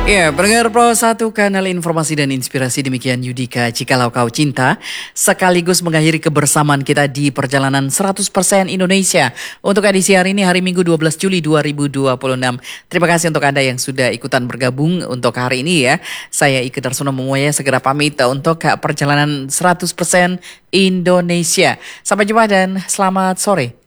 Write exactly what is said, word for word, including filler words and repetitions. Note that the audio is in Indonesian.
Ya, pendengar Pro satu kanal informasi dan inspirasi, demikian Yudika Jikalau Kau Cinta sekaligus mengakhiri kebersamaan kita di perjalanan seratus persen Indonesia untuk edisi hari ini, hari Minggu dua belas Juli dua ribu dua puluh enam. Terima kasih untuk Anda yang sudah ikutan bergabung untuk hari ini ya. Saya Ike Darsono Memuaya segera pamit untuk perjalanan seratus persen Indonesia. Sampai jumpa dan selamat sore.